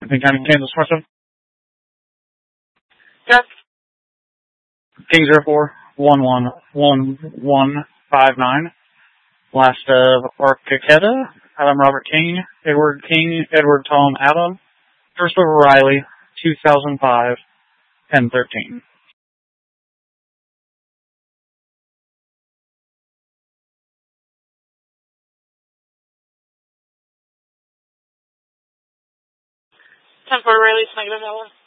King County, Kansas, Western. Yes. King 04111159. Last of Orcaqueta, Adam Robert King, Edward King, Edward Tom Adam. First of Riley, 2005 and 13. Time for Riley's negative that one.